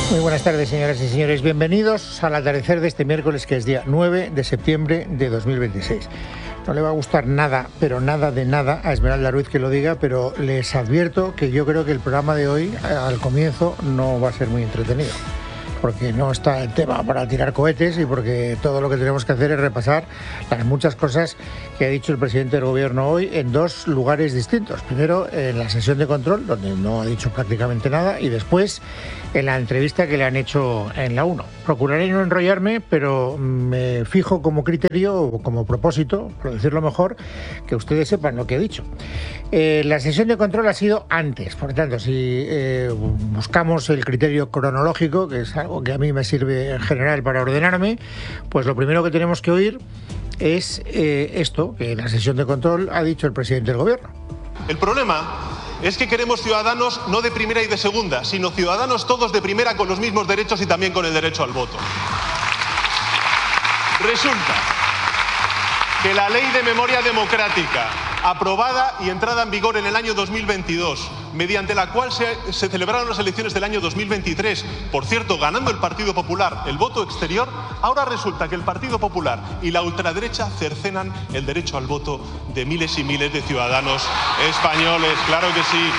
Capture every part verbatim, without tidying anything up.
Muy buenas tardes, señoras y señores. Bienvenidos al atardecer de este miércoles, que es día nueve de septiembre de dos mil veintiséis. No le va a gustar nada, pero nada de nada a Esmeralda Ruiz que lo diga, pero les advierto que yo creo que el programa de hoy, al comienzo, no va a ser muy entretenido. Porque no está el tema para tirar cohetes y porque todo lo que tenemos que hacer es repasar las muchas cosas que ha dicho el presidente del gobierno hoy en dos lugares distintos. Primero en la sesión de control, donde no ha dicho prácticamente nada, y después en la entrevista que le han hecho en la uno. Procuraré no enrollarme, pero me fijo como criterio o como propósito, por decirlo mejor, que ustedes sepan lo que he dicho. Eh, la sesión de control ha sido antes, por tanto, si eh, buscamos el criterio cronológico, que es algo que a mí me sirve en general para ordenarme, pues lo primero que tenemos que oír es eh, esto, que en la sesión de control ha dicho el presidente del gobierno. El problema es que queremos ciudadanos no de primera y de segunda, sino ciudadanos todos de primera con los mismos derechos y también con el derecho al voto. Resulta que la Ley de Memoria Democrática, aprobada y entrada en vigor en el año dos mil veintidós, mediante la cual se, se celebraron las elecciones del año dos mil veintitrés, por cierto, ganando el Partido Popular el voto exterior, ahora resulta que el Partido Popular y la ultraderecha cercenan el derecho al voto de miles y miles de ciudadanos españoles. Claro que sí.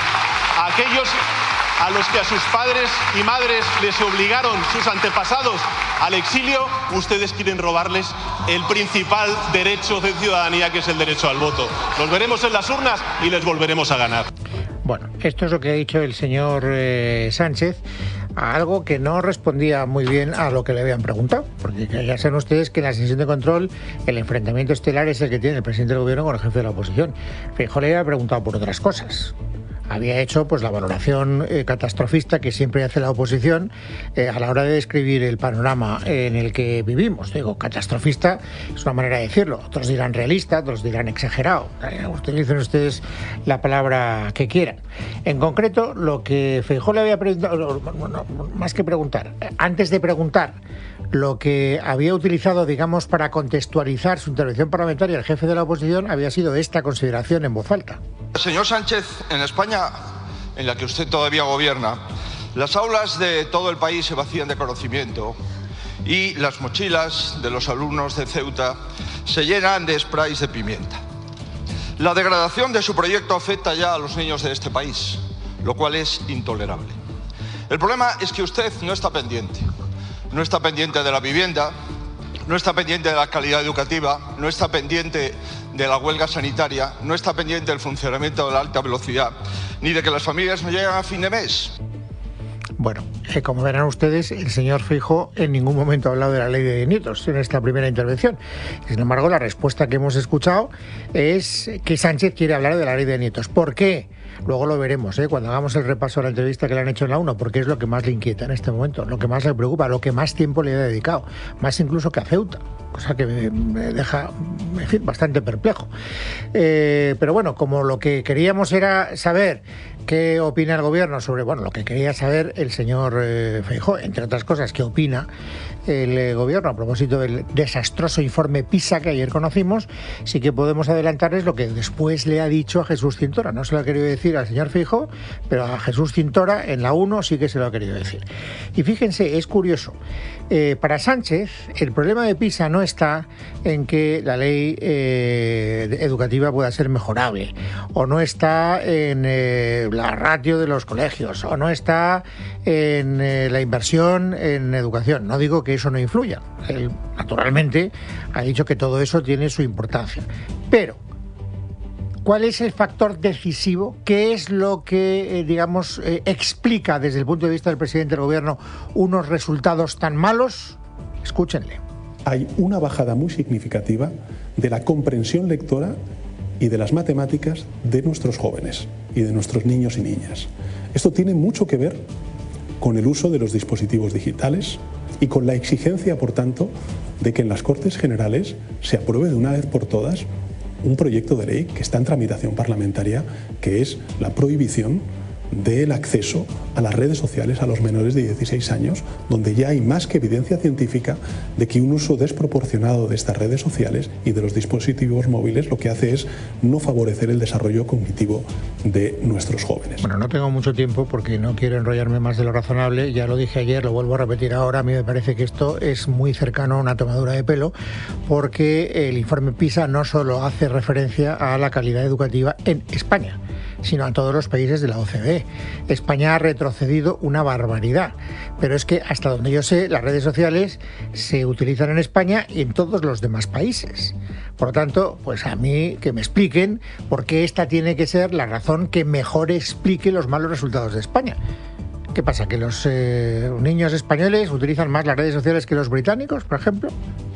Aquellos a los que a sus padres y madres les obligaron sus antepasados al exilio, ustedes quieren robarles el principal derecho de ciudadanía, que es el derecho al voto. Los veremos en las urnas y les volveremos a ganar. Bueno, esto es lo que ha dicho el señor eh, Sánchez, a algo que no respondía muy bien a lo que le habían preguntado, porque ya saben ustedes que en la sesión de control el enfrentamiento estelar es el que tiene el presidente del gobierno con el jefe de la oposición. Feijóo le había preguntado por otras cosas. Había hecho pues la valoración eh, catastrofista que siempre hace la oposición eh, a la hora de describir el panorama en el que vivimos. Digo, catastrofista es una manera de decirlo. Otros dirán realista, otros dirán exagerado. Eh, utilicen ustedes la palabra que quieran. En concreto, lo que Feijóo le había preguntado, bueno, más que preguntar, antes de preguntar, lo que había utilizado, digamos, para contextualizar su intervención parlamentaria el jefe de la oposición había sido esta consideración en voz alta. Señor Sánchez, en España, en la que usted todavía gobierna, las aulas de todo el país se vacían de conocimiento y las mochilas de los alumnos de Ceuta se llenan de sprays de pimienta. La degradación de su proyecto afecta ya a los niños de este país, lo cual es intolerable. El problema es que usted no está pendiente. No está pendiente de la vivienda, no está pendiente de la calidad educativa, no está pendiente de la huelga sanitaria, no está pendiente del funcionamiento de la alta velocidad, ni de que las familias no lleguen a fin de mes. Bueno, eh, como verán ustedes, el señor Feijóo en ningún momento ha hablado de la ley de nietos en esta primera intervención. Sin embargo, la respuesta que hemos escuchado es que Sánchez quiere hablar de la ley de nietos. ¿Por qué? Luego lo veremos, ¿eh? Cuando hagamos el repaso a la entrevista que le han hecho en la uno, porque es lo que más le inquieta en este momento, lo que más le preocupa, lo que más tiempo le ha dedicado, más incluso que a Ceuta, cosa que me, me deja, en fin, bastante perplejo. Eh, pero bueno, como lo que queríamos era saber qué opina el gobierno sobre, bueno, lo que quería saber el señor eh, Feijóo, entre otras cosas, qué opina el eh, gobierno a propósito del desastroso informe PISA que ayer conocimos, sí que podemos adelantarles lo que después le ha dicho a Jesús Cintora. No se lo ha querido decir al señor Feijóo, pero a Jesús Cintora en la uno sí que se lo ha querido decir. Y fíjense, es curioso, eh, para Sánchez el problema de PISA no está en que la ley eh, educativa pueda ser mejorable, o no está en eh, la ratio de los colegios, o no está en eh, la inversión en educación. No digo que eso no influya. Él, naturalmente, ha dicho que todo eso tiene su importancia. Pero, ¿cuál es el factor decisivo? ¿Qué es lo que, eh, digamos, eh, explica desde el punto de vista del presidente del gobierno unos resultados tan malos? Escúchenle. Hay una bajada muy significativa de la comprensión lectora y de las matemáticas de nuestros jóvenes y de nuestros niños y niñas. Esto tiene mucho que ver con el uso de los dispositivos digitales y con la exigencia, por tanto, de que en las Cortes Generales se apruebe de una vez por todas un proyecto de ley que está en tramitación parlamentaria, que es la prohibición del acceso a las redes sociales a los menores de dieciséis años, donde ya hay más que evidencia científica de que un uso desproporcionado de estas redes sociales y de los dispositivos móviles lo que hace es no favorecer el desarrollo cognitivo de nuestros jóvenes. Bueno, no tengo mucho tiempo porque no quiero enrollarme más de lo razonable, ya lo dije ayer, lo vuelvo a repetir ahora, a mí me parece que esto es muy cercano a una tomadura de pelo, porque el informe PISA no solo hace referencia a la calidad educativa en España, sino a todos los países de la O C D E. España ha retrocedido una barbaridad, pero es que hasta donde yo sé, las redes sociales se utilizan en España y en todos los demás países. Por lo tanto, pues a mí que me expliquen por qué esta tiene que ser la razón que mejor explique los malos resultados de España. ¿Qué pasa? ¿Que los eh, niños españoles utilizan más las redes sociales que los británicos, por ejemplo?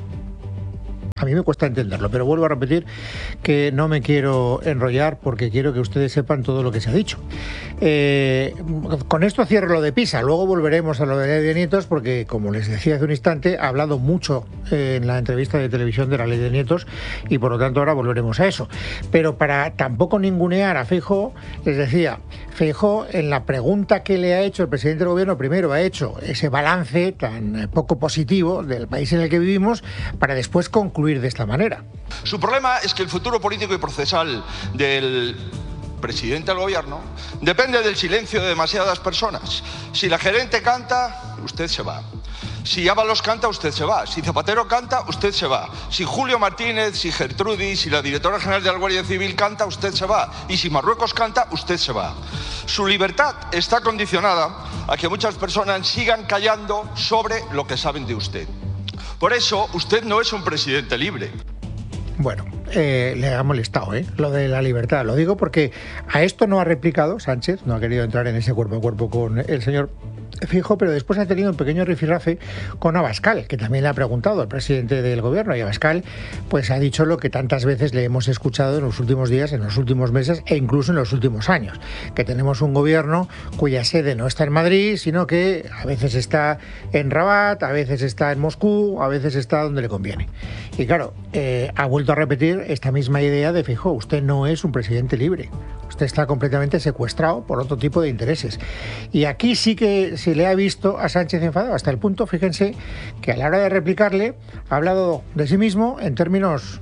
A mí me cuesta entenderlo, pero vuelvo a repetir que no me quiero enrollar porque quiero que ustedes sepan todo lo que se ha dicho. Eh, con esto cierro lo de PISA, luego volveremos a lo de la ley de nietos porque, como les decía hace un instante, ha hablado mucho eh, en la entrevista de televisión de la ley de nietos y por lo tanto ahora volveremos a eso. Pero para tampoco ningunear a Feijóo, les decía, Feijóo en la pregunta que le ha hecho el presidente del gobierno, primero ha hecho ese balance tan poco positivo del país en el que vivimos para después concluir de esta manera. Su problema es que el futuro político y procesal del presidente del gobierno depende del silencio de demasiadas personas. Si la gerente canta, usted se va. Si Ábalos canta, usted se va. Si Zapatero canta, usted se va. Si Julio Martínez, si Gertrudis, si la directora general de la Guardia Civil canta, usted se va. Y si Marruecos canta, usted se va. Su libertad está condicionada a que muchas personas sigan callando sobre lo que saben de usted. Por eso, usted no es un presidente libre. Bueno, eh, le ha molestado, ¿eh? Lo de la libertad. Lo digo porque a esto no ha replicado Sánchez, no ha querido entrar en ese cuerpo a cuerpo con el señor Feijóo, pero después ha tenido un pequeño rifirrafe con Abascal, que también le ha preguntado al presidente del gobierno, y Abascal pues ha dicho lo que tantas veces le hemos escuchado en los últimos días, en los últimos meses e incluso en los últimos años, que tenemos un gobierno cuya sede no está en Madrid, sino que a veces está en Rabat, a veces está en Moscú, a veces está donde le conviene. Y claro, eh, ha vuelto a repetir esta misma idea de Feijóo, usted no es un presidente libre. Usted está completamente secuestrado por otro tipo de intereses. Y aquí sí que se le ha visto a Sánchez enfadado, hasta el punto, fíjense, que a la hora de replicarle ha hablado de sí mismo en términos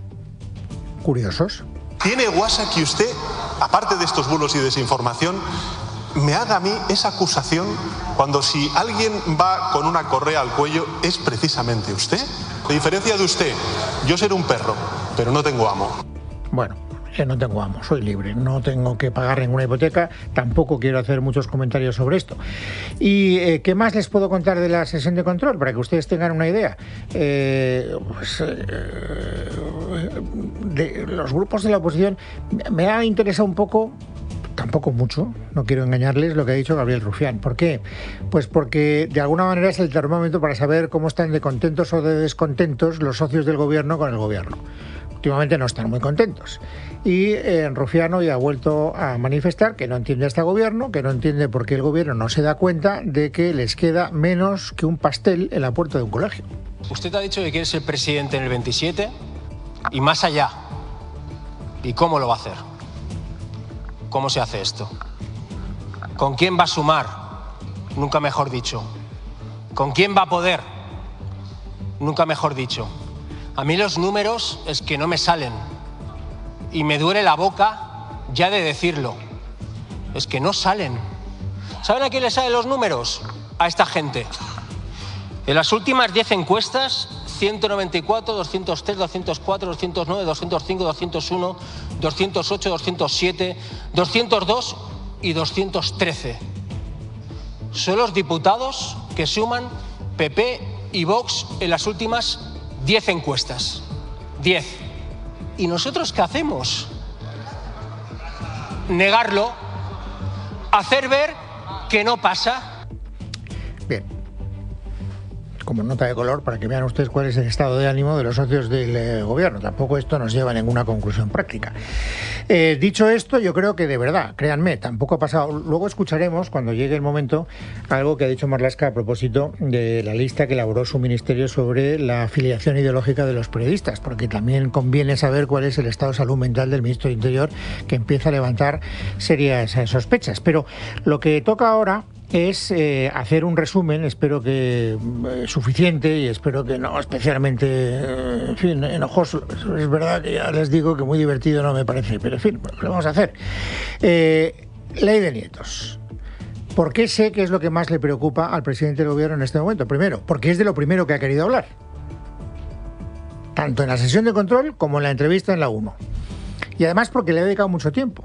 curiosos. ¿Tiene guasa que usted, aparte de estos bulos y desinformación, me haga a mí esa acusación cuando si alguien va con una correa al cuello es precisamente usted? A diferencia de usted, yo seré un perro, pero no tengo amo. Bueno, que no tengo amo, soy libre, no tengo que pagar ninguna hipoteca, tampoco quiero hacer muchos comentarios sobre esto. ¿Y eh, qué más les puedo contar de la sesión de control para que ustedes tengan una idea? Eh, pues, eh, de los grupos de la oposición me ha interesado un poco, tampoco mucho, no quiero engañarles, lo que ha dicho Gabriel Rufián. ¿Por qué? Pues porque de alguna manera es el termómetro para saber cómo están de contentos o de descontentos los socios del gobierno con el gobierno. Últimamente no están muy contentos. Y eh, Rufián hoy ha vuelto a manifestar que no entiende a este gobierno, que no entiende por qué el gobierno no se da cuenta de que les queda menos que un pastel en la puerta de un colegio. Usted ha dicho que quiere ser presidente en el veintisiete y más allá. ¿Y cómo lo va a hacer? ¿Cómo se hace esto? ¿Con quién va a sumar? Nunca mejor dicho. ¿Con quién va a poder? Nunca mejor dicho. A mí los números es que no me salen y me duele la boca ya de decirlo. Es que no salen. ¿Saben a quién le salen los números? A esta gente. En las últimas diez encuestas, ciento noventa y cuatro, doscientos tres, doscientos cuatro, doscientos nueve, doscientos cinco, doscientos uno, doscientos ocho, doscientos siete, doscientos dos y doscientos trece. Son los diputados que suman P P y Vox en las últimas diez encuestas. diez. ¿Y nosotros qué hacemos? Negarlo, hacer ver que no pasa. Bien. como nota de color para que vean ustedes cuál es el estado de ánimo de los socios del eh, gobierno. Tampoco esto nos lleva a ninguna conclusión práctica. Eh, dicho esto, yo creo que de verdad, créanme, tampoco ha pasado. Luego escucharemos, cuando llegue el momento, algo que ha dicho Marlaska a propósito de la lista que elaboró su ministerio sobre la afiliación ideológica de los periodistas, porque también conviene saber cuál es el estado de salud mental del ministro de Interior, que empieza a levantar serias sospechas. Pero lo que toca ahora es eh, hacer un resumen, espero que eh, suficiente y espero que no especialmente, eh, en fin, enojoso. Es verdad que ya les digo que muy divertido no me parece, pero en fin, lo vamos a hacer. Eh, ley de nietos. ¿Por qué sé que es lo que más le preocupa al presidente del gobierno en este momento? Primero, porque es de lo primero que ha querido hablar, tanto en la sesión de control como en la entrevista en la uno. Y además porque le ha dedicado mucho tiempo.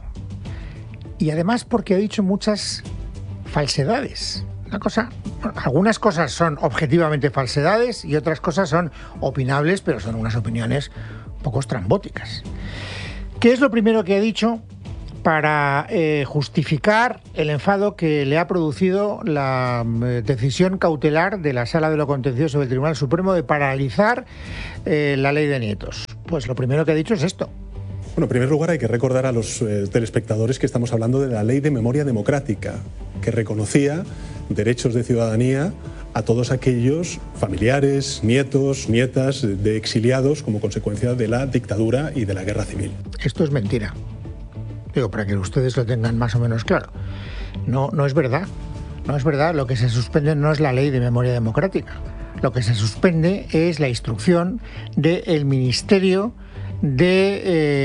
Y además porque ha dicho muchas falsedades. Una cosa, bueno, algunas cosas son objetivamente falsedades y otras cosas son opinables, pero son unas opiniones poco estrambóticas. ¿Qué es lo primero que ha dicho para eh, justificar el enfado que le ha producido la eh, decisión cautelar de la Sala de lo Contencioso del Tribunal Supremo de paralizar eh, la ley de nietos? Pues lo primero que ha dicho es esto. Bueno, en primer lugar hay que recordar a los eh, telespectadores que estamos hablando de la Ley de Memoria Democrática, que reconocía derechos de ciudadanía a todos aquellos familiares, nietos, nietas de exiliados como consecuencia de la dictadura y de la guerra civil. Esto es mentira. Digo, para que ustedes lo tengan más o menos claro. No, no es verdad. No es verdad. Lo que se suspende no es la Ley de Memoria Democrática. Lo que se suspende es la instrucción del Ministerio de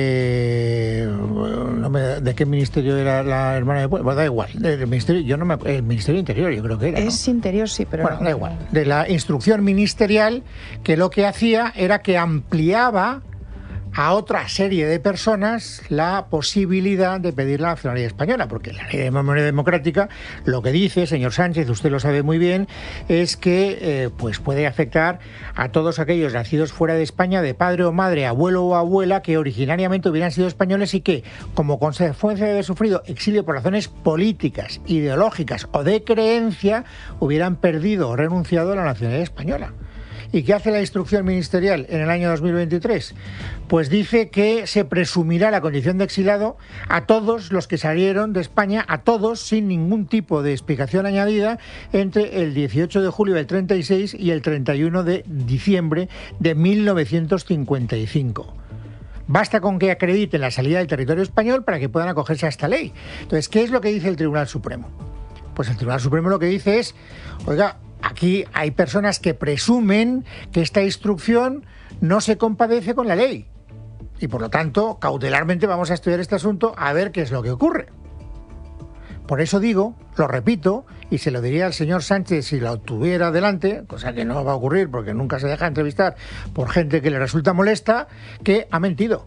eh, no me, de qué ministerio era la hermana de Puebla, bueno, da igual, del ministerio, yo no me, el Ministerio de Interior, yo creo que era, es ¿no? Interior, sí, pero bueno, no. da igual, de la instrucción ministerial que lo que hacía era que ampliaba a otra serie de personas la posibilidad de pedir la nacionalidad española, porque la Ley de Memoria Democrática lo que dice, señor Sánchez, usted lo sabe muy bien, es que eh, pues puede afectar a todos aquellos nacidos fuera de España, de padre o madre, abuelo o abuela, que originariamente hubieran sido españoles y que, como consecuencia de haber sufrido exilio por razones políticas, ideológicas o de creencia, hubieran perdido o renunciado a la nacionalidad española. ¿Y qué hace la instrucción ministerial en el año dos mil veintitrés? Pues dice que se presumirá la condición de exiliado a todos los que salieron de España, a todos, sin ningún tipo de explicación añadida, entre el dieciocho de julio del treinta y seis y el treinta y uno de diciembre de mil novecientos cincuenta y cinco. Basta con que acrediten la salida del territorio español para que puedan acogerse a esta ley. Entonces, ¿qué es lo que dice el Tribunal Supremo? Pues el Tribunal Supremo lo que dice es, oiga, aquí hay personas que presumen que esta instrucción no se compadece con la ley y por lo tanto cautelarmente vamos a estudiar este asunto a ver qué es lo que ocurre. Por eso digo, lo repito, y se lo diría al señor Sánchez si lo tuviera delante, cosa que no va a ocurrir porque nunca se deja entrevistar por gente que le resulta molesta, que ha mentido.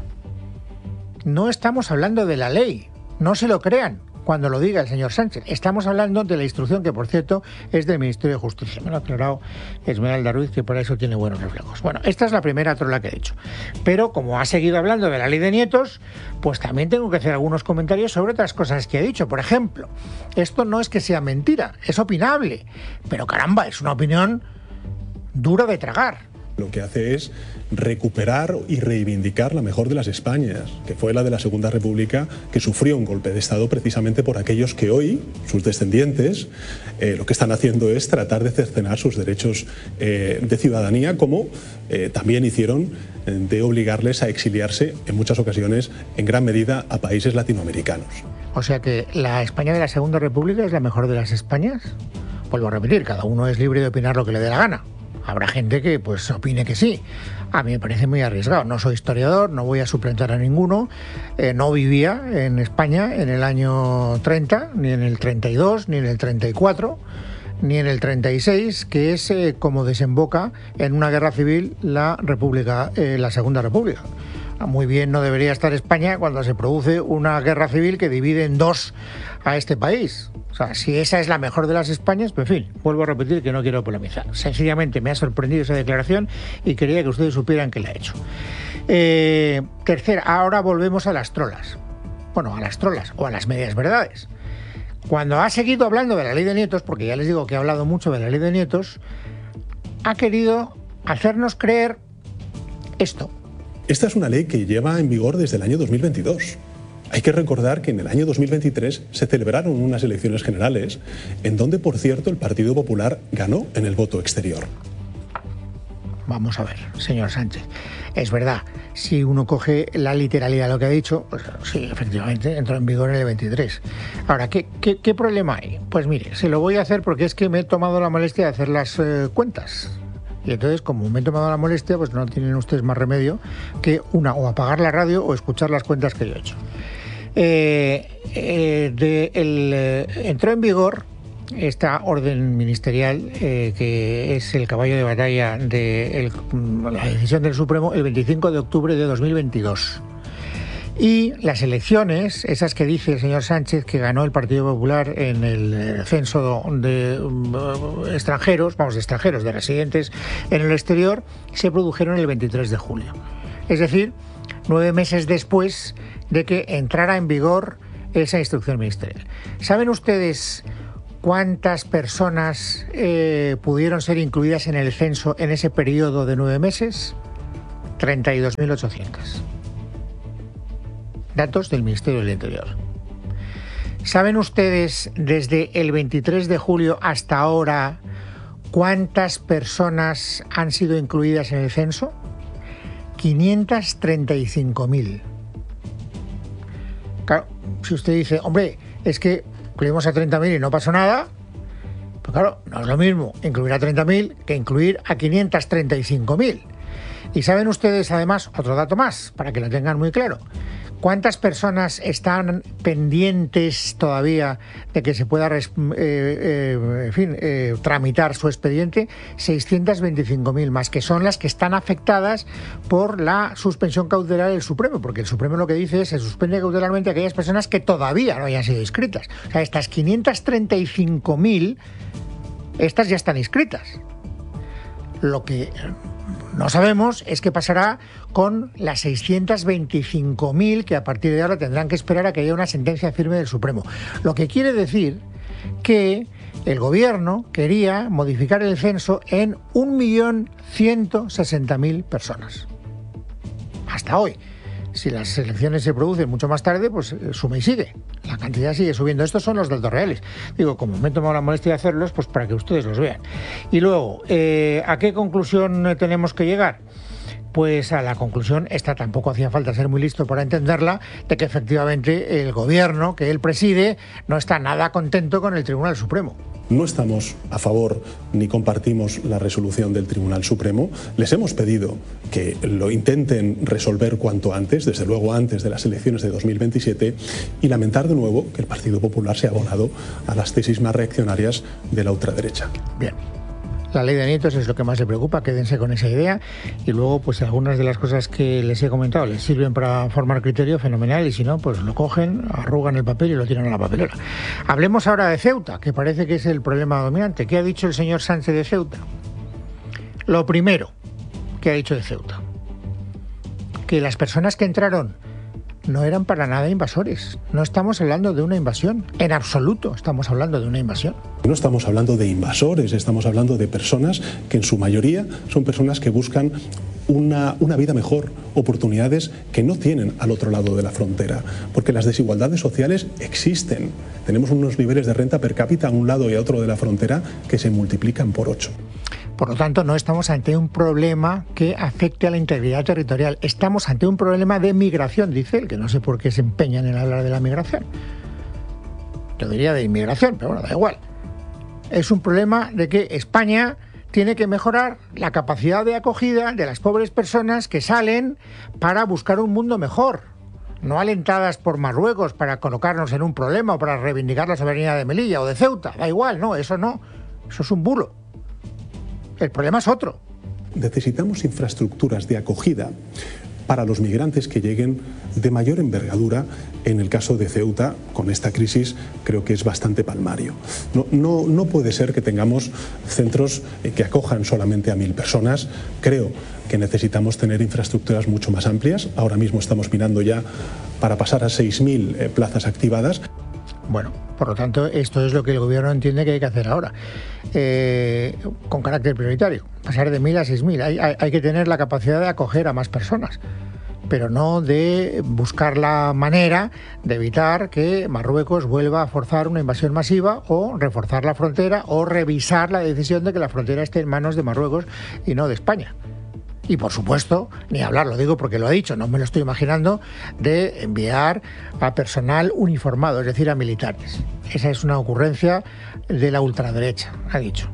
No estamos hablando de la ley, no se lo crean cuando lo diga el señor Sánchez. Estamos hablando de la instrucción que, por cierto, es del Ministerio de Justicia. Me lo ha aclarado Esmeralda Ruiz, que por eso tiene buenos reflejos. Bueno, esta es la primera trola que he dicho. Pero como ha seguido hablando de la ley de nietos, pues también tengo que hacer algunos comentarios sobre otras cosas que ha dicho. Por ejemplo, esto no es que sea mentira, es opinable. Pero caramba, es una opinión dura de tragar. Lo que hace es recuperar y reivindicar la mejor de las Españas, que fue la de la Segunda República, que sufrió un golpe de Estado precisamente por aquellos que hoy, sus descendientes, eh, lo que están haciendo es tratar de cercenar sus derechos eh, de ciudadanía, como eh, también hicieron eh, de obligarles a exiliarse en muchas ocasiones, en gran medida, a países latinoamericanos. O sea que la España de la Segunda República es la mejor de las Españas. Vuelvo a repetir, cada uno es libre de opinar lo que le dé la gana. Habrá gente que pues opine que sí. A mí me parece muy arriesgado. No soy historiador, no voy a suplantar a ninguno. Eh, no vivía en España en el año treinta, ni en el treinta y dos, ni en el treinta y cuatro, ni en el treinta y seis, que es eh, como desemboca en una guerra civil la República, eh, la Segunda República. Muy bien no debería estar España cuando se produce una guerra civil que divide en dos a este país. O sea, si esa es la mejor de las Españas, pues en fin, vuelvo a repetir que no quiero polemizar. Sencillamente me ha sorprendido esa declaración y quería que ustedes supieran que la he hecho. Eh, tercera, ahora volvemos a las trolas. Bueno, a las trolas o a las medias verdades. Cuando ha seguido hablando de la ley de nietos, porque ya les digo que ha hablado mucho de la ley de nietos, ha querido hacernos creer esto. Esta es una ley que lleva en vigor desde el año dos mil veintidós. Hay que recordar que en el año dos mil veintitrés se celebraron unas elecciones generales en donde, por cierto, el Partido Popular ganó en el voto exterior. Vamos a ver, señor Sánchez. Es verdad, si uno coge la literalidad de lo que ha dicho, pues sí, efectivamente, entró en vigor en el veintitrés. Ahora, ¿qué, qué, qué problema hay? Pues mire, se lo voy a hacer porque es que me he tomado la molestia de hacer las eh, cuentas. Y entonces, como me he tomado la molestia, pues no tienen ustedes más remedio que una, o apagar la radio o escuchar las cuentas que yo he hecho. Eh, eh, de el, eh, entró en vigor esta orden ministerial, eh, que es el caballo de batalla de el, la decisión del Supremo, el veinticinco de octubre de dos mil veintidós. Y las elecciones, esas que dice el señor Sánchez que ganó el Partido Popular en el censo de uh, extranjeros, vamos, de extranjeros, de residentes en el exterior, se produjeron el veintitrés de julio. Es decir, nueve meses después de que entrara en vigor esa instrucción ministerial. ¿Saben ustedes cuántas personas eh, pudieron ser incluidas en el censo en ese periodo de nueve meses? treinta y dos mil ochocientas. Datos del Ministerio del Interior. ¿Saben ustedes desde el veintitrés de julio hasta ahora cuántas personas han sido incluidas en el censo? quinientas treinta y cinco mil. Claro, si usted dice, hombre, es que incluimos a treinta mil y no pasó nada, pues claro, no es lo mismo incluir a treinta mil que incluir a quinientas treinta y cinco mil. Y saben ustedes, además, otro dato más, para que lo tengan muy claro. ¿Cuántas personas están pendientes todavía de que se pueda eh, eh, en fin, eh, tramitar su expediente? seiscientas veinticinco mil más, que son las que están afectadas por la suspensión cautelar del Supremo, porque el Supremo lo que dice es que se suspende cautelarmente a aquellas personas que todavía no hayan sido inscritas. O sea, estas quinientas treinta y cinco mil, estas ya están inscritas. Lo que no sabemos es qué pasará con las seiscientas veinticinco mil que a partir de ahora tendrán que esperar a que haya una sentencia firme del Supremo. Lo que quiere decir que el gobierno quería modificar el censo en un millón ciento sesenta mil personas. Hasta hoy. Si las elecciones se producen mucho más tarde, pues suma y sigue. La cantidad sigue subiendo. Estos son los datos reales. Digo, como me he tomado la molestia de hacerlos, pues para que ustedes los vean. Y luego, eh, ¿a qué conclusión tenemos que llegar? Pues a la conclusión, esta tampoco hacía falta ser muy listo para entenderla, de que efectivamente el gobierno que él preside no está nada contento con el Tribunal Supremo. No estamos a favor ni compartimos la resolución del Tribunal Supremo. Les hemos pedido que lo intenten resolver cuanto antes, desde luego antes de las elecciones de dos mil veintisiete, y lamentar de nuevo que el Partido Popular se ha abonado a las tesis más reaccionarias de la ultraderecha. Bien. La ley de nietos es lo que más le preocupa, quédense con esa idea, y luego pues algunas de las cosas que les he comentado les sirven para formar criterio, fenomenal, y si no, pues lo cogen, arrugan el papel y lo tiran a la papelera. Hablemos ahora de Ceuta, que parece que es el problema dominante. ¿Qué ha dicho el señor Sánchez de Ceuta? Lo primero que ha dicho de Ceuta, que las personas que entraron no eran para nada invasores. No estamos hablando de una invasión. En absoluto estamos hablando de una invasión. No estamos hablando de invasores, estamos hablando de personas que en su mayoría son personas que buscan una, una vida mejor, oportunidades que no tienen al otro lado de la frontera, porque las desigualdades sociales existen. Tenemos unos niveles de renta per cápita a un lado y a otro de la frontera que se multiplican por ocho. Por lo tanto, no estamos ante un problema que afecte a la integridad territorial. Estamos ante un problema de migración, dice él, que no sé por qué se empeñan en hablar de la migración. Yo diría de inmigración, pero bueno, da igual. Es un problema de que España tiene que mejorar la capacidad de acogida de las pobres personas que salen para buscar un mundo mejor, no alentadas por Marruecos para colocarnos en un problema o para reivindicar la soberanía de Melilla o de Ceuta. Da igual, no, eso no. Eso es un bulo. El problema es otro. Necesitamos infraestructuras de acogida para los migrantes que lleguen de mayor envergadura. En el caso de Ceuta, con esta crisis, creo que es bastante palmario. No, no, no puede ser que tengamos centros que acojan solamente a mil personas. Creo que necesitamos tener infraestructuras mucho más amplias. Ahora mismo estamos mirando ya para pasar a seis mil eh, plazas activadas. Bueno, por lo tanto, esto es lo que el gobierno entiende que hay que hacer ahora, eh, con carácter prioritario, pasar de mil a seis mil. Hay, hay, hay que tener la capacidad de acoger a más personas, pero no de buscar la manera de evitar que Marruecos vuelva a forzar una invasión masiva o reforzar la frontera o revisar la decisión de que la frontera esté en manos de Marruecos y no de España. Y por supuesto, ni hablar, lo digo porque lo ha dicho, no me lo estoy imaginando, de enviar a personal uniformado, es decir, a militares. Esa es una ocurrencia de la ultraderecha, ha dicho.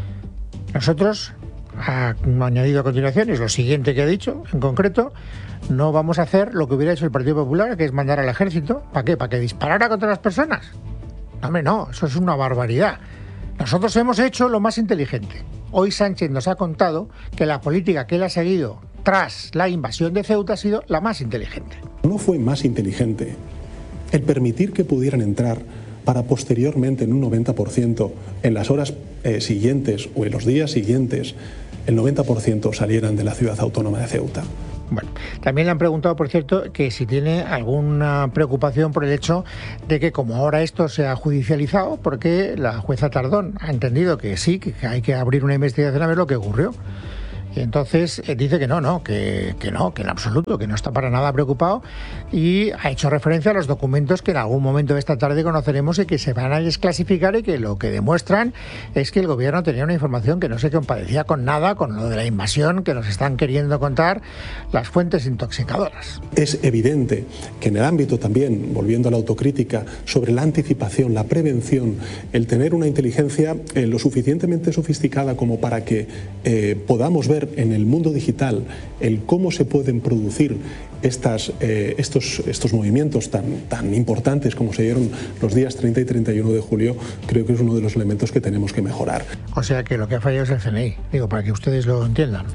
Nosotros, ha añadido a continuación, es lo siguiente que ha dicho, en concreto, no vamos a hacer lo que hubiera hecho el Partido Popular, que es mandar al ejército. ¿Para qué? ¿Para que disparara contra las personas? No, hombre, no, eso es una barbaridad. Nosotros hemos hecho lo más inteligente. Hoy Sánchez nos ha contado que la política que él ha seguido tras la invasión de Ceuta ha sido la más inteligente. No fue más inteligente el permitir que pudieran entrar para posteriormente en un noventa por ciento en las horas eh, siguientes o en los días siguientes el noventa por ciento salieran de la ciudad autónoma de Ceuta. Bueno, también le han preguntado, por cierto, que si tiene alguna preocupación por el hecho de que como ahora esto se ha judicializado, porque la jueza Tardón ha entendido que sí, que hay que abrir una investigación a ver lo que ocurrió. Y entonces eh, dice que no, no, que, que no, que en absoluto, que no está para nada preocupado, y ha hecho referencia a los documentos que en algún momento de esta tarde conoceremos y que se van a desclasificar y que lo que demuestran es que el gobierno tenía una información que no se compadecía con nada con lo de la invasión que nos están queriendo contar las fuentes intoxicadoras. Es evidente que en el ámbito también, volviendo a la autocrítica, sobre la anticipación, la prevención, el tener una inteligencia eh, lo suficientemente sofisticada como para que eh, podamos ver en el mundo digital el cómo se pueden producir estas, eh, estos, estos movimientos tan, tan importantes como se dieron los días treinta y treinta y uno de julio, creo que es uno de los elementos que tenemos que mejorar. O sea que lo que ha fallado es el C N I, digo, para que ustedes lo entiendan.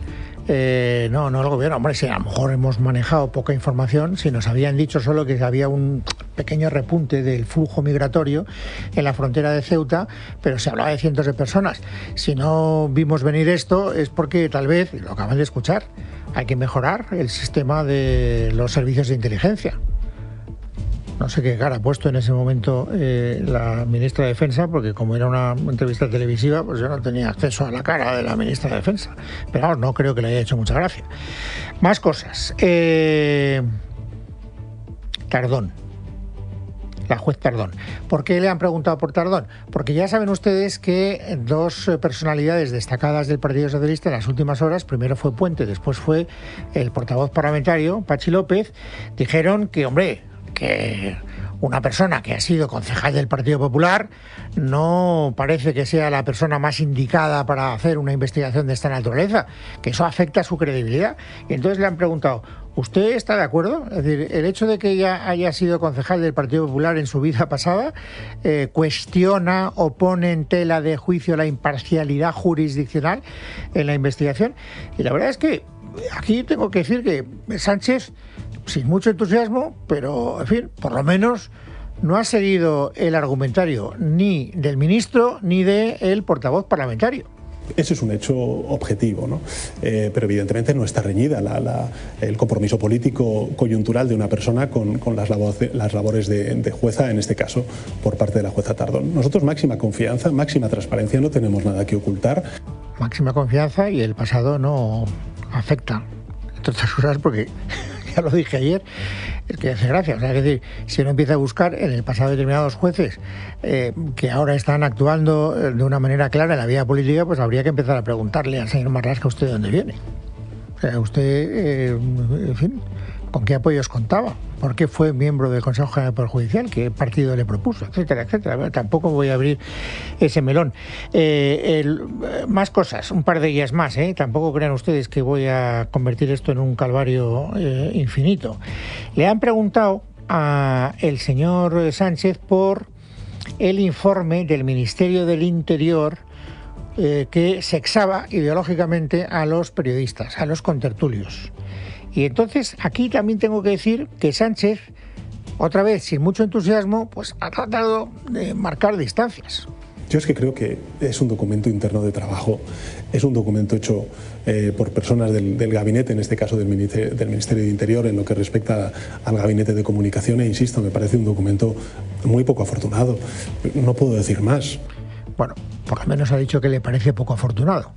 Eh, no, no el gobierno. Hombre, si a lo mejor hemos manejado poca información, si nos habían dicho solo que había un pequeño repunte del flujo migratorio en la frontera de Ceuta, pero se hablaba de cientos de personas. Si no vimos venir esto es porque tal vez, lo acaban de escuchar, hay que mejorar el sistema de los servicios de inteligencia. No sé qué cara ha puesto en ese momento eh, la ministra de Defensa, porque como era una entrevista televisiva, pues yo no tenía acceso a la cara de la ministra de Defensa. Pero vamos, no creo que le haya hecho mucha gracia. Más cosas. Eh, Tardón. La juez Tardón. ¿Por qué le han preguntado por Tardón? Porque ya saben ustedes que dos personalidades destacadas del Partido Socialista en las últimas horas, primero fue Puente, después fue el portavoz parlamentario, Pachi López, dijeron que, hombre, que una persona que ha sido concejal del Partido Popular no parece que sea la persona más indicada para hacer una investigación de esta naturaleza, que eso afecta a su credibilidad. Y entonces le han preguntado, ¿usted está de acuerdo? Es decir, el hecho de que ella haya sido concejal del Partido Popular en su vida pasada eh, cuestiona o pone en tela de juicio la imparcialidad jurisdiccional en la investigación. Y la verdad es que aquí tengo que decir que Sánchez, sin mucho entusiasmo, pero en fin, por lo menos no ha seguido el argumentario ni del ministro ni del portavoz parlamentario. Ese es un hecho objetivo, ¿no? Eh, pero evidentemente no está reñida la, la, el compromiso político coyuntural de una persona con, con las, labores, las labores de, de jueza, en este caso por parte de la jueza Tardón. Nosotros máxima confianza, máxima transparencia, no tenemos nada que ocultar. Máxima confianza y el pasado no afecta, entre otras cosas, porque ya lo dije ayer, es que hace gracia. O sea, es decir, si uno empieza a buscar en el pasado determinados jueces eh, que ahora están actuando de una manera clara en la vida política, pues habría que empezar a preguntarle al señor Marlaska usted de dónde viene. O sea, usted, eh, en fin, ¿con qué apoyos contaba? ¿Por qué fue miembro del Consejo General del Poder Judicial? ¿Qué partido le propuso? Etcétera, etcétera. Bueno, tampoco voy a abrir ese melón. Eh, el, más cosas, un par de ellas más. ¿eh? Tampoco crean ustedes que voy a convertir esto en un calvario eh, infinito. Le han preguntado al señor Sánchez por el informe del Ministerio del Interior eh, que sexaba ideológicamente a los periodistas, a los contertulios. Y entonces aquí también tengo que decir que Sánchez, otra vez sin mucho entusiasmo, pues ha tratado de marcar distancias. Yo es que creo que es un documento interno de trabajo, es un documento hecho eh, por personas del, del gabinete, en este caso del Ministerio, del Ministerio de Interior, en lo que respecta al gabinete de comunicación, e insisto, me parece un documento muy poco afortunado. No puedo decir más. Bueno, por lo menos ha dicho que le parece poco afortunado.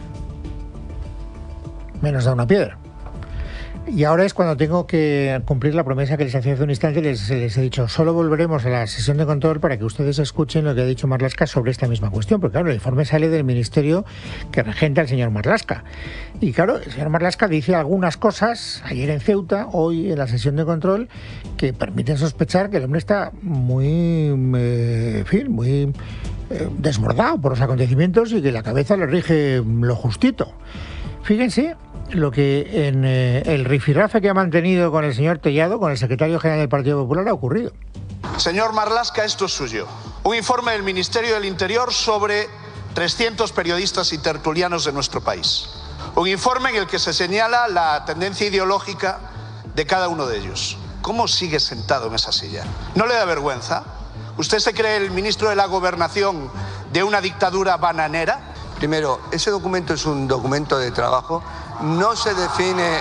Menos da una piedra. Y ahora es cuando tengo que cumplir la promesa que les hacía hace un instante. Les, les he dicho, solo volveremos a la sesión de control para que ustedes escuchen lo que ha dicho Marlaska sobre esta misma cuestión, porque claro, el informe sale del ministerio que regenta el señor Marlaska. Y claro, el señor Marlaska dice algunas cosas, ayer en Ceuta, hoy en la sesión de control, que permiten sospechar que el hombre está muy, eh, en fin, muy eh, desbordado por los acontecimientos y que la cabeza le rige lo justito. Fíjense lo que en eh, el rifirrafe que ha mantenido con el señor Tellado, con el secretario general del Partido Popular, ha ocurrido. Señor Marlaska, esto es suyo. Un informe del Ministerio del Interior sobre trescientos periodistas y tertulianos de nuestro país. Un informe en el que se señala la tendencia ideológica de cada uno de ellos. ¿Cómo sigue sentado en esa silla? ¿No le da vergüenza? ¿Usted se cree el ministro de la Gobernación de una dictadura bananera? Primero, ese documento es un documento de trabajo. No se define...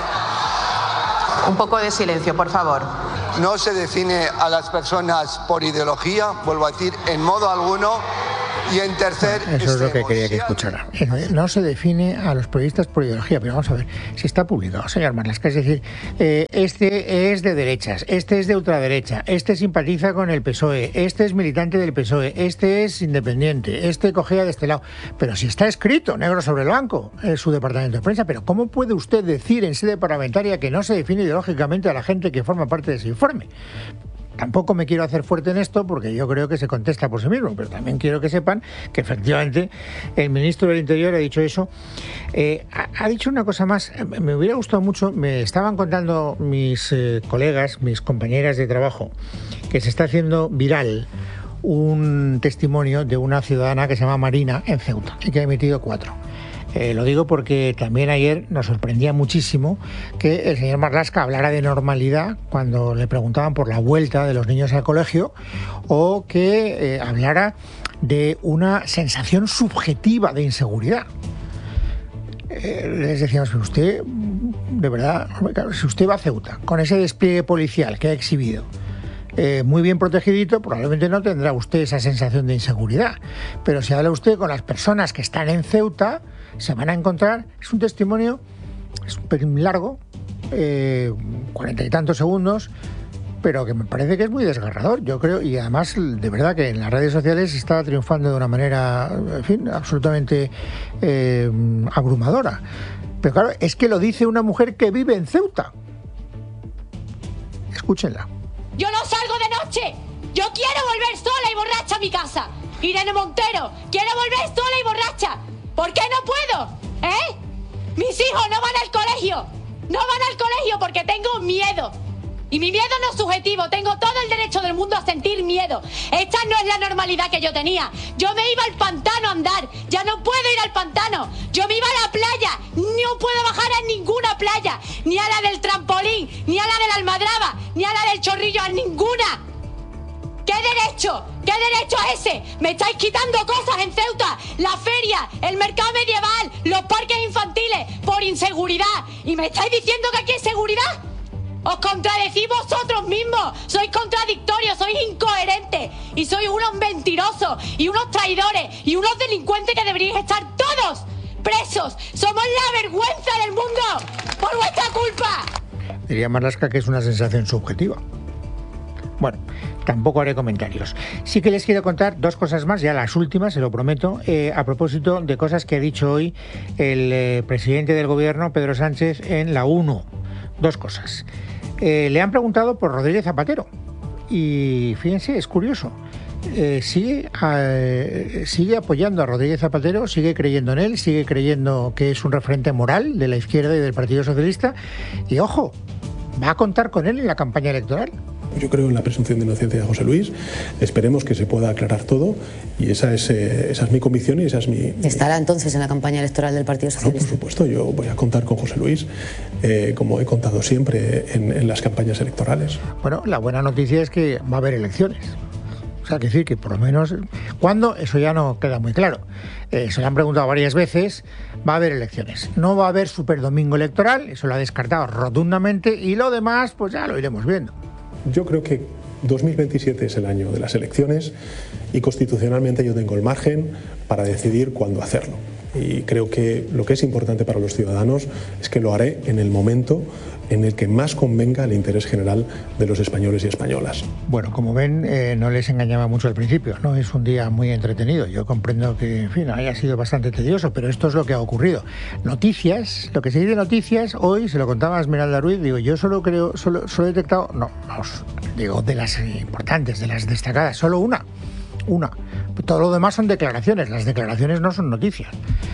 Un poco de silencio, por favor. No se define a las personas por ideología, vuelvo a decir, en modo alguno. Y en tercer... Bueno, eso es lo que quería que escuchara. No se define a los periodistas por ideología, pero vamos a ver, si está publicado, señor Marlaska, es decir, eh, este es de derechas, este es de ultraderecha, este simpatiza con el P S O E, este es militante del P S O E, este es independiente, este cogea de este lado. Pero si está escrito, negro sobre blanco, en su departamento de prensa, pero ¿cómo puede usted decir en sede parlamentaria que no se define ideológicamente a la gente que forma parte de ese informe? Tampoco me quiero hacer fuerte en esto porque yo creo que se contesta por sí mismo, pero también quiero que sepan que efectivamente el ministro del Interior ha dicho eso. Eh, ha, ha dicho una cosa más, me hubiera gustado mucho, me estaban contando mis eh, colegas, mis compañeras de trabajo, que se está haciendo viral un testimonio de una ciudadana que se llama Marina en Ceuta y que ha emitido cuatro. Eh, lo digo porque también ayer nos sorprendía muchísimo que el señor Marlaska hablara de normalidad cuando le preguntaban por la vuelta de los niños al colegio, o que eh, hablara de una sensación subjetiva de inseguridad. Eh, les decíamos, pero usted, de verdad, si usted va a Ceuta con ese despliegue policial que ha exhibido, Eh, muy bien protegidito, probablemente no tendrá usted esa sensación de inseguridad. Pero si habla usted con las personas que están en Ceuta, se van a encontrar, es un testimonio, es un pelín largo, eh, cuarenta y tantos segundos, pero que me parece que es muy desgarrador, yo creo, y además de verdad que en las redes sociales está triunfando de una manera, en fin, absolutamente eh, abrumadora. Pero claro, es que lo dice una mujer que vive en Ceuta. Escúchenla. Yo no salgo de noche. Yo quiero volver sola y borracha a mi casa. Irene Montero, quiero volver sola y borracha. ¿Por qué no puedo? ¿Eh? Mis hijos no van al colegio. No van al colegio porque tengo miedo. Y mi miedo no es subjetivo. Tengo todo el derecho del mundo a sentir miedo. Esta no es la normalidad que yo tenía. Yo me iba al pantano a andar. Ya no puedo ir al pantano. Yo me iba a la playa. No puedo bajar a ninguna playa. Ni a la del trampolín, ni a la de la Almadraba, ni a la del Chorrillo, a ninguna. ¿Qué derecho? ¿Qué derecho es ese? Me estáis quitando cosas en Ceuta. La feria, el mercado medieval, los parques infantiles, por inseguridad. ¿Y me estáis diciendo que aquí hay seguridad? Os contradecís vosotros mismos. Sois contradictorios, sois incoherentes. Y sois unos mentirosos, y unos traidores, y unos delincuentes que deberíais estar todos presos. Somos la vergüenza del mundo por vuestra culpa. Diría Marlaska que es una sensación subjetiva. Bueno, tampoco haré comentarios. Sí que les quiero contar dos cosas más, ya las últimas, se lo prometo, eh, a propósito de cosas que ha dicho hoy el eh, presidente del gobierno, Pedro Sánchez, en la ONU. Dos cosas. Eh, le han preguntado por Rodríguez Zapatero y fíjense, es curioso. Eh, sigue, eh, sigue apoyando a Rodríguez Zapatero, sigue creyendo en él, sigue creyendo que es un referente moral de la izquierda y del Partido Socialista. Y ojo, va a contar con él en la campaña electoral. Yo creo en la presunción de inocencia de José Luis. Esperemos que se pueda aclarar todo y esa es, eh, esa es mi convicción y esa es mi... ¿Estará entonces en la campaña electoral del Partido Socialista? No, por supuesto, yo voy a contar con José Luis eh, como he contado siempre en, en las campañas electorales. Bueno, la buena noticia es que va a haber elecciones. O sea, que decir que por lo menos, ¿cuándo? Eso ya no queda muy claro. Eh, se lo han preguntado varias veces, va a haber elecciones. No va a haber superdomingo electoral, eso lo ha descartado rotundamente, y lo demás, pues ya lo iremos viendo. Yo creo que dos mil veintisiete es el año de las elecciones y constitucionalmente yo tengo el margen para decidir cuándo hacerlo. Y creo que lo que es importante para los ciudadanos es que lo haré en el momento en el que más convenga el interés general de los españoles y españolas. Bueno, como ven, eh, no les engañaba mucho al principio, no es un día muy entretenido. Yo comprendo que, en fin, haya sido bastante tedioso, pero esto es lo que ha ocurrido. Noticias, lo que se dice noticias, hoy se lo contaba a Esmeralda Ruiz, digo, yo solo creo, solo, solo he detectado, no, vamos, digo, de las importantes, de las destacadas, solo una, una. Todo lo demás son declaraciones, las declaraciones no son noticias.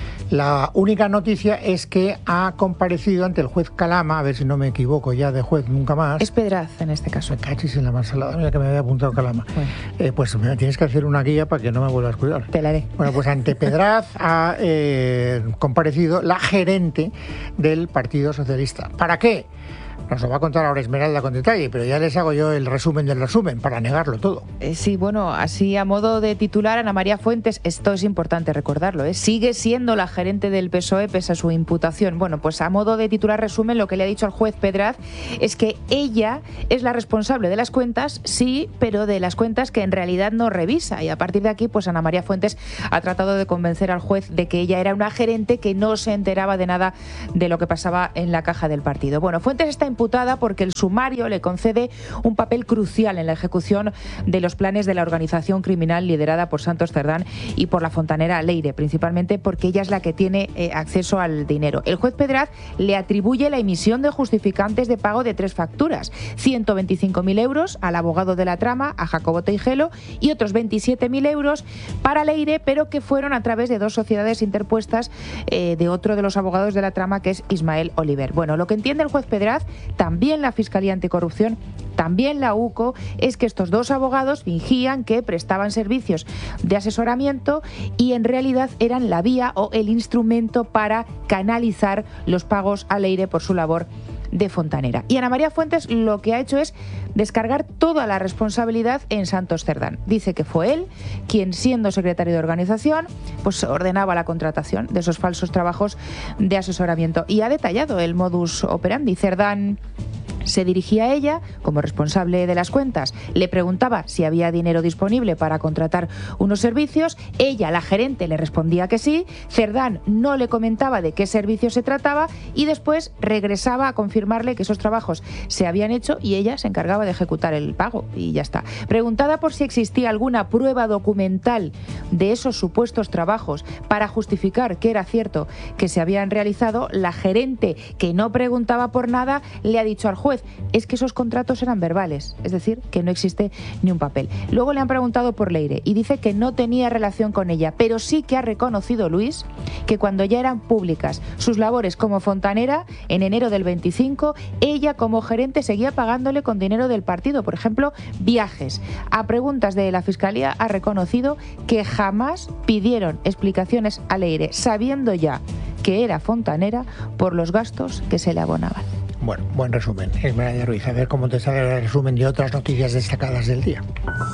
La única noticia es que ha comparecido ante el juez Calama, a ver si no me equivoco ya de juez nunca más. Es Pedraz en este caso. Me cachis en la mansalada, mira que me había apuntado Calama. Bueno. Eh, pues me tienes que hacer una guía para que no me vuelvas a cuidar. Te la haré. Bueno, pues ante Pedraz ha eh, comparecido la gerente del Partido Socialista. ¿Para qué? Nos lo va a contar ahora Esmeralda con detalle, pero ya les hago yo el resumen del resumen para negarlo todo. Eh, sí, bueno, así a modo de titular, Ana María Fuentes, esto es importante recordarlo, ¿eh? sigue siendo la gerente del P S O E pese a su imputación. Bueno, pues a modo de titular resumen, lo que le ha dicho al juez Pedraz es que ella es la responsable de las cuentas, sí, pero de las cuentas que en realidad no revisa. Y a partir de aquí, pues Ana María Fuentes ha tratado de convencer al juez de que ella era una gerente que no se enteraba de nada de lo que pasaba en la caja del partido. Bueno, Fuentes está imputada porque el sumario le concede un papel crucial en la ejecución de los planes de la organización criminal liderada por Santos Cerdán y por la fontanera Leire, principalmente porque ella es la que tiene eh, acceso al dinero. El juez Pedraz le atribuye la emisión de justificantes de pago de tres facturas, ciento veinticinco mil euros al abogado de la trama, a Jacobo Teijelo, y otros veintisiete mil euros para Leire, pero que fueron a través de dos sociedades interpuestas eh, de otro de los abogados de la trama, que es Ismael Oliver. Bueno, lo que entiende el juez Pedraz, también la Fiscalía Anticorrupción, también la U C O, es que estos dos abogados fingían que prestaban servicios de asesoramiento y en realidad eran la vía o el instrumento para canalizar los pagos a Leire por su labor de fontanera. Y Ana María Fuentes lo que ha hecho es descargar toda la responsabilidad en Santos Cerdán. Dice que fue él quien, siendo secretario de organización, pues ordenaba la contratación de esos falsos trabajos de asesoramiento. Y ha detallado el modus operandi. Cerdán se dirigía a ella como responsable de las cuentas, le preguntaba si había dinero disponible para contratar unos servicios, ella, la gerente, le respondía que sí, Cerdán no le comentaba de qué servicio se trataba y después regresaba a confirmarle que esos trabajos se habían hecho y ella se encargaba de ejecutar el pago y ya está. Preguntada por si existía alguna prueba documental de esos supuestos trabajos para justificar que era cierto que se habían realizado, la gerente, que no preguntaba por nada, le ha dicho al juez es que esos contratos eran verbales, es decir, que no existe ni un papel. Luego le han preguntado por Leire y dice que no tenía relación con ella, pero sí que ha reconocido Luis que cuando ya eran públicas sus labores como fontanera, en enero del veinticinco, ella como gerente seguía pagándole con dinero del partido, por ejemplo, viajes. A preguntas de la Fiscalía ha reconocido que jamás pidieron explicaciones a Leire, sabiendo ya que era fontanera por los gastos que se le abonaban. Bueno, buen resumen, Esmeralda Ruiz. A ver cómo te sale el resumen de otras noticias destacadas del día.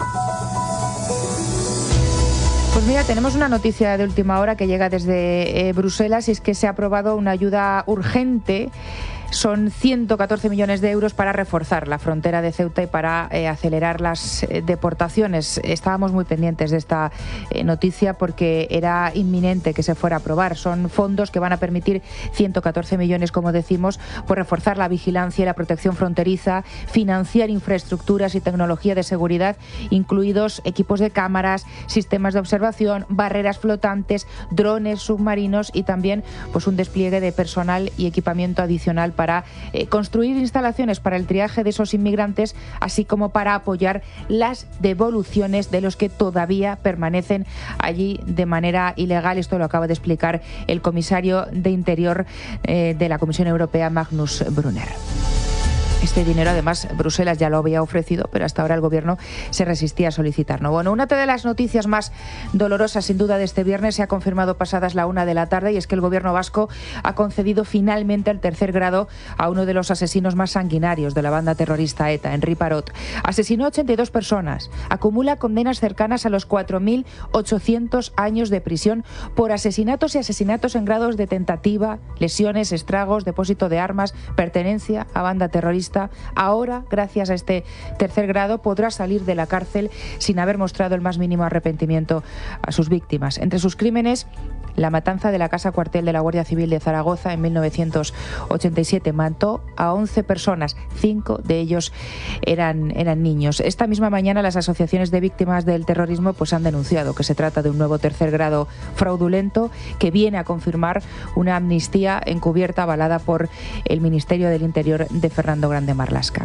Pues mira, tenemos una noticia de última hora que llega desde eh, Bruselas y es que se ha aprobado una ayuda urgente. Son ciento catorce millones de euros para reforzar la frontera de Ceuta y para eh, acelerar las eh, deportaciones. Estábamos muy pendientes de esta eh, noticia porque era inminente que se fuera a aprobar. Son fondos que van a permitir ciento catorce millones, como decimos, por reforzar la vigilancia y la protección fronteriza, financiar infraestructuras y tecnología de seguridad, incluidos equipos de cámaras, sistemas de observación, barreras flotantes, drones submarinos y también pues un despliegue de personal y equipamiento adicional para eh, construir instalaciones para el triaje de esos inmigrantes, así como para apoyar las devoluciones de los que todavía permanecen allí de manera ilegal. Esto lo acaba de explicar el comisario de Interior eh, de la Comisión Europea, Magnus Brunner. Este dinero, además, Bruselas ya lo había ofrecido, pero hasta ahora el Gobierno se resistía a solicitarlo. Bueno, una de las noticias más dolorosas, sin duda, de este viernes se ha confirmado pasadas la una de la tarde, y es que el Gobierno vasco ha concedido finalmente el tercer grado a uno de los asesinos más sanguinarios de la banda terrorista ETA, Henri Parot. Asesinó a ochenta y dos personas, acumula condenas cercanas a los cuatro mil ochocientos años de prisión por asesinatos y asesinatos en grados de tentativa, lesiones, estragos, depósito de armas, pertenencia a banda terrorista. Ahora, gracias a este tercer grado, podrá salir de la cárcel sin haber mostrado el más mínimo arrepentimiento a sus víctimas. Entre sus crímenes, la matanza de la casa cuartel de la Guardia Civil de Zaragoza en mil novecientos ochenta y siete. Mató a once personas, cinco de ellos eran, eran niños. Esta misma mañana las asociaciones de víctimas del terrorismo pues han denunciado que se trata de un nuevo tercer grado fraudulento que viene a confirmar una amnistía encubierta avalada por el Ministerio del Interior de Fernando Grande Marlaska.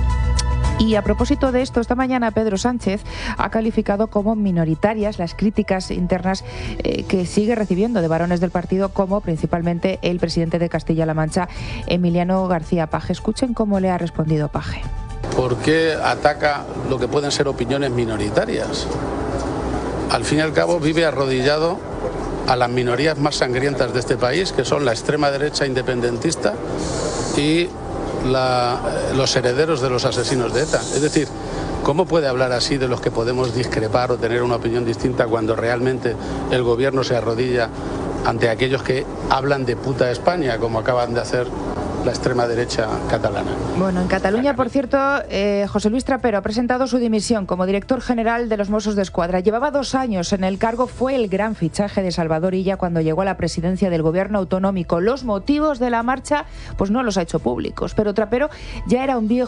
Y a propósito de esto, esta mañana Pedro Sánchez ha calificado como minoritarias las críticas internas eh, que sigue recibiendo de varones del partido, como principalmente el presidente de Castilla-La Mancha, Emiliano García Paje. Escuchen cómo le ha respondido Paje. ¿Por qué ataca lo que pueden ser opiniones minoritarias? Al fin y al cabo vive arrodillado a las minorías más sangrientas de este país, que son la extrema derecha independentista y La, los herederos de los asesinos de ETA. Es decir, ¿cómo puede hablar así de los que podemos discrepar o tener una opinión distinta cuando realmente el gobierno se arrodilla ante aquellos que hablan de puta España, como acaban de hacer la extrema derecha catalana? Bueno, en Cataluña, por cierto, eh, José Luis Trapero ha presentado su dimisión como director general de los Mossos d'Esquadra. Llevaba dos años en el cargo, fue el gran fichaje de Salvador Illa cuando llegó a la presidencia del gobierno autonómico. Los motivos de la marcha, pues no los ha hecho públicos, pero Trapero ya era un viejo